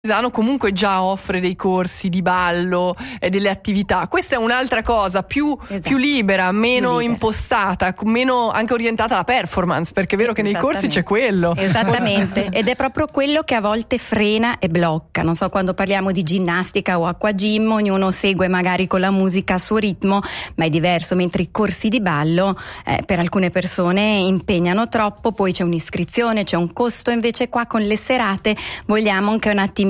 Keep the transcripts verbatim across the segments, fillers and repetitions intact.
Misano comunque già offre dei corsi di ballo e delle attività. Questa è un'altra cosa più, esatto. più libera, meno libera. impostata, meno anche orientata alla performance, perché è vero che nei corsi c'è quello. Esattamente, ed è proprio quello che a volte frena e blocca. Non so, quando parliamo di ginnastica o acqua gym, ognuno segue magari con la musica a suo ritmo, ma è diverso, mentre i corsi di ballo eh, per alcune persone impegnano troppo, poi c'è un'iscrizione, c'è un costo. Invece qua con le serate vogliamo anche un attimo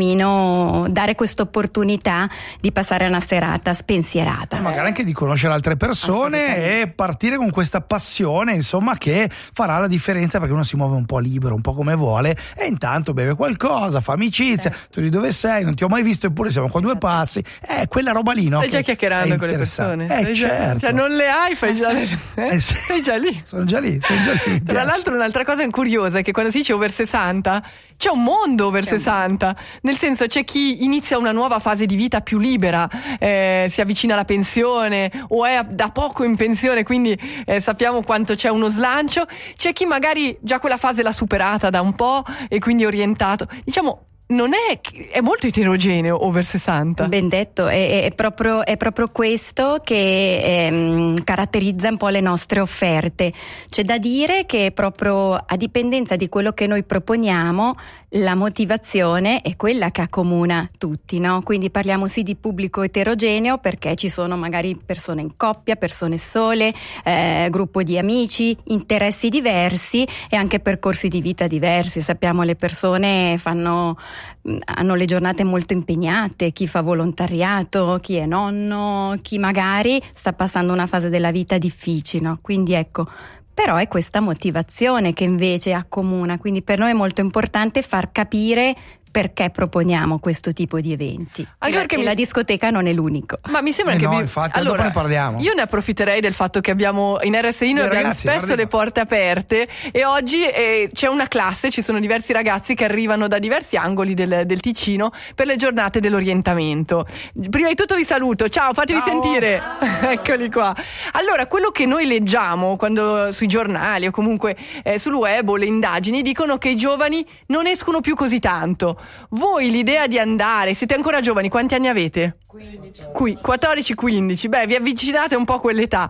dare questa opportunità di passare una serata spensierata, magari anche di conoscere altre persone e partire con questa passione, insomma, che farà la differenza, perché uno si muove un po' libero, un po' come vuole, e intanto beve qualcosa, fa amicizia, certo. tu di dove sei, non ti ho mai visto eppure siamo qua due passi, eh, quella roba lì, no? Stai già chiacchierando con le persone, eh, certo. Cioè non le hai, fai già le... eh, sì. sei già lì, sono già lì, sono già lì. Tra l'altro un'altra cosa curiosa è che quando si dice over sessanta c'è un mondo over c'è sessanta, nel senso c'è chi inizia una nuova fase di vita più libera, eh, si avvicina alla pensione o è da poco in pensione, quindi eh, sappiamo quanto c'è uno slancio. C'è chi magari già quella fase l'ha superata da un po' e quindi è orientato, diciamo, non è, è molto eterogeneo over sessanta. Ben detto, è, è, proprio, è proprio questo che ehm, caratterizza un po' le nostre offerte. C'è da dire che proprio a dipendenza di quello che noi proponiamo, la motivazione è quella che accomuna tutti, no? Quindi parliamo sì di pubblico eterogeneo, perché ci sono magari persone in coppia, persone sole, eh, gruppo di amici, interessi diversi e anche percorsi di vita diversi. Sappiamo, le persone fanno hanno le giornate molto impegnate, chi fa volontariato, chi è nonno, chi magari sta passando una fase della vita difficile, no? Quindi ecco, però è questa motivazione che invece accomuna, quindi per noi è molto importante far capire perché proponiamo questo tipo di eventi. Anche perché mi... la discoteca non è l'unico. Ma mi sembra eh che no, vi... infatti, allora, dopo ne parliamo. Io ne approfitterei del fatto che abbiamo in R S I noi abbiamo ragazzi, spesso le porte aperte, e oggi eh, c'è una classe, ci sono diversi ragazzi che arrivano da diversi angoli del, del Ticino per le giornate dell'orientamento. Prima di tutto vi saluto, ciao, fatevi ciao. sentire. Eccoli qua. Allora, quello che noi leggiamo quando sui giornali o comunque eh, sul web o le indagini dicono che i giovani non escono più così tanto. Voi l'idea di andare, siete ancora giovani, quanti anni avete? quindici. Qui, quattordici quindici, beh, vi avvicinate un po' a quell'età.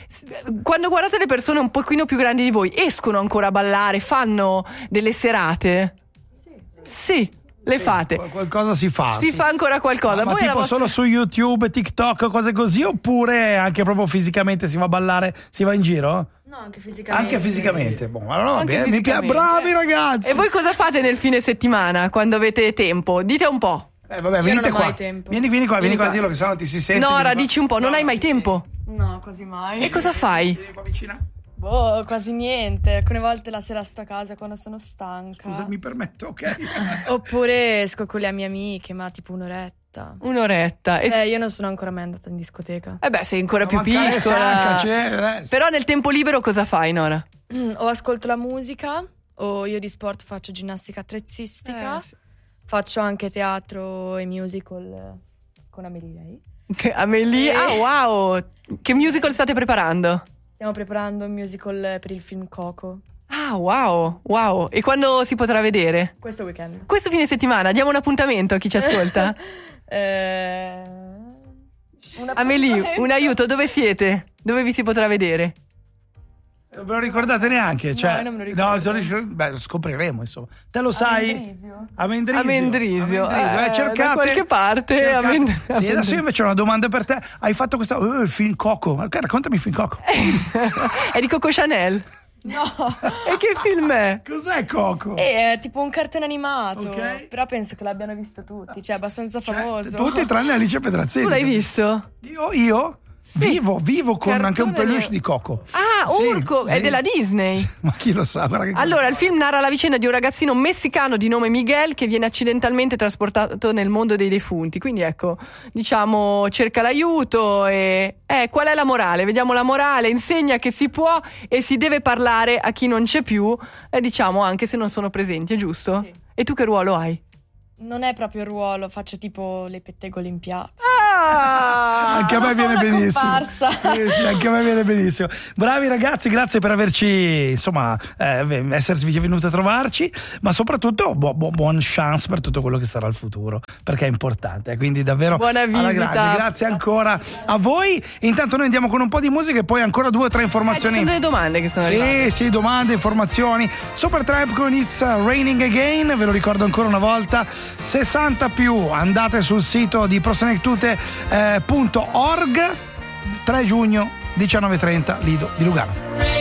Quando guardate le persone un pochino più grandi di voi, escono ancora a ballare, fanno delle serate? Sì. Sì, le sì, fate. Qualcosa si fa. Si sì. fa ancora qualcosa. Ma, ma voi tipo vostra... solo su YouTube, TikTok, cose così, oppure anche proprio fisicamente si va a ballare, si va in giro? No, anche fisicamente. Anche fisicamente. Boh, ma no, Anche bene, mi piace, bravi ragazzi. E voi cosa fate nel fine settimana quando avete tempo? Dite un po'. Eh, vabbè, Io venite non ho qua. mai tempo. Vieni, vieni qua, vieni, Vieni qua, qua. dillo che sennò ti si sente. Nora, vieni dici un po', non no, hai mai tempo? No, quasi mai. E cosa fai? Vieni qua vicina. Boh, quasi niente. Alcune volte la sera sto a casa quando sono stanca. Scusa, mi permetto, ok? Oppure esco con le mie amiche, ma tipo un'oretta. Un'oretta. E... Eh, io non sono ancora mai andata in discoteca. Eh beh, sei ancora Ma più mancare piccola. sacca, c'è, eh. Però nel tempo libero cosa fai, Nora? O ascolto la musica, o io di sport faccio ginnastica attrezzistica. Eh, sì. Faccio anche teatro e musical con Amelie Lei. Che Amelie, Eh. ah wow! Che musical state preparando? Stiamo preparando un musical per il film Coco. Ah wow, wow! E quando si potrà vedere? Questo weekend. Questo fine settimana, diamo un appuntamento a chi ci ascolta. eh... un Amelie, appuntamento. un aiuto, dove siete? Dove vi si potrà vedere? Non ve lo ricordate neanche? Cioè, io non me lo ricordo. no, beh, lo scopriremo, insomma. Te lo sai? Mendrisio. A Mendrisio. A Mendrisio, A Mendrisio. eh, Eh, cercate, da qualche parte, cercate. a Mend- a Sì, Mendrisio. adesso io invece ho una domanda per te. Hai fatto questa oh, il film Coco. Ok, raccontami il film Coco. È di Coco Chanel. No. E che film è? Cos'è Coco? È tipo un cartone animato. Ok. Però penso che l'abbiano visto tutti. Cioè, è abbastanza Cioè, famoso. tutti tranne Alice Pedrazzini. Tu l'hai visto? Io? Io? Sì. Vivo, vivo con Cartone anche un peluche nero. di Coco. Ah, Sì, Urco, è sì. della Disney. Ma chi lo sa? Guarda che Allora, il film narra la vicenda di un ragazzino messicano di nome Miguel che viene accidentalmente trasportato nel mondo dei defunti. Quindi ecco, diciamo, cerca l'aiuto e... Eh, qual è la morale? Vediamo la morale. Insegna che si può e si deve parlare a chi non c'è più, e diciamo anche se non sono presenti, è giusto? Sì. E tu che ruolo hai? Non è proprio il ruolo, faccio tipo le pettegole in piazza. Ah, anche a me viene una benissimo. comparsa. Sì, sì, anche a me viene benissimo. Bravi ragazzi, grazie per averci, insomma, eh, esserci venuti a trovarci, ma soprattutto bu- bu- buon chance per tutto quello che sarà il futuro, perché è importante. Quindi davvero buona alla visita. grande. Grazie ancora a voi. Intanto noi andiamo con un po' di musica e poi ancora due o tre Eh, ci informazioni. sono delle domande che sono Sì, arrivate. sì, domande, informazioni. Supertramp con It's Raining Again, ve lo ricordo ancora una volta, sessanta più, andate sul sito di prosenectute punto org, tre giugno diciannove e trenta, Lido di Lugano.